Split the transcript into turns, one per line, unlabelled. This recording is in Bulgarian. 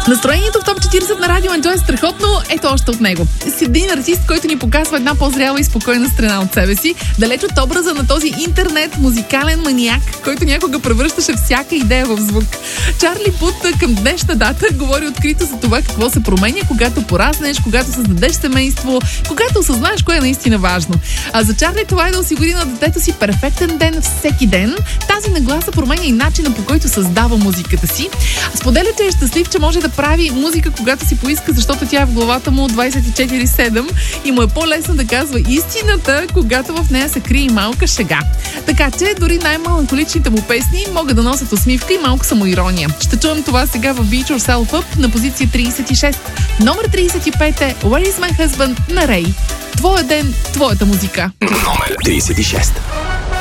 Настроението в топ 40 на Радио Enjoy е страхотно. Ето още от него. С един артист, който ни показва една по-зряла и спокойна страна от себе си, далеч от образа на този интернет музикален маниак, който някога превръщаше всяка идея в звук. Чарли Пут към днешна дата говори открито за това какво се променя, когато пораснеш, когато създадеш семейство, когато осъзнаеш кое е наистина важно. А за Чарли това е да осигури на детето си перфектен ден всеки ден. Тази нагласа променя и начина, по който създава музиката си. Споделя, че е щастлив, че може да прави музика, когато си поиска, защото тя е в главата му 24/7 и му е по-лесно да казва истината, когато в нея се крие и малка шега. Така че дори най-меланхоличните му песни могат да носят усмивка и малко самоирония. Ще чуем това сега в Beat Yourself Up на позиция 36. Номер 35 е Where is my husband на Рей. Твоя ден, твоята музика.
Номер 36.